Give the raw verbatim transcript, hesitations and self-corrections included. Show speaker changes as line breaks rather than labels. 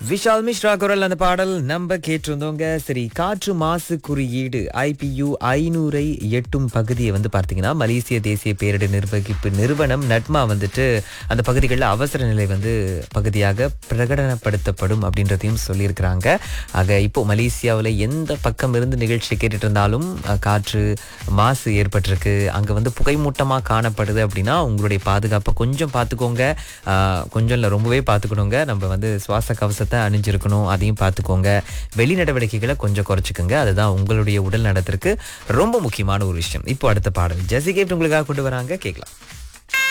விஷால் மிஸ்ரா குரல் அந்த பாடல் நம்ம கேட்டிருந்தோங்க. சரி, காற்று மாசு குறியீடு ஐபியு ஐநூறை எட்டும் பகுதியை வந்து பார்த்தீங்கன்னா மலேசிய தேசிய பேரிடர் நிர்வகிப்பு நிறுவனம் நட்மா வந்துட்டு அந்த பகுதிகளில் அவசர நிலை வந்து பகுதியாக பிரகடனப்படுத்தப்படும் அப்படின்றதையும் சொல்லியிருக்கிறாங்க. ஆக இப்போ மலேசியாவில் எந்த பக்கம் இருந்து நிகழ்ச்சி கேட்டுட்டு இருந்தாலும் அஹ், காற்று மாசு ஏற்பட்டிருக்கு, அங்கே வந்து புகைமூட்டமாக காணப்படுது அப்படின்னா உங்களுடைய பாதுகாப்பை கொஞ்சம் பார்த்துக்கோங்க. அஹ், கொஞ்சம் இல்லை, ரொம்பவே பார்த்துக்கணுங்க. நம்ம வந்து சுவாச கவசத்தை அணிஞ்சிருக்கணும், அதையும் பார்த்துக்கோங்க. வெளி நடவடிக்கைகளை கொஞ்சம் குறைச்சிக்கோங்க. அதுதான் உங்களுடைய உடல் நலத்திற்கு ரொம்ப முக்கியமான ஒரு விஷயம். இப்போ அடுத்த பாடல் ஜெசி கேப்ட் உங்களுக்காக கொண்டு வராங்க, கேட்கலாம்.